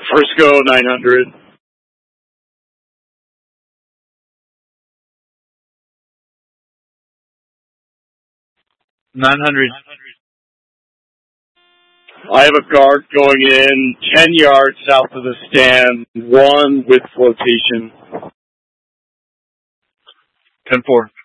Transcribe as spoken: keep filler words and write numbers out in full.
Frisco, nine hundred. nine hundred. I have a guard going in ten yards south of the stand, one with flotation. ten four.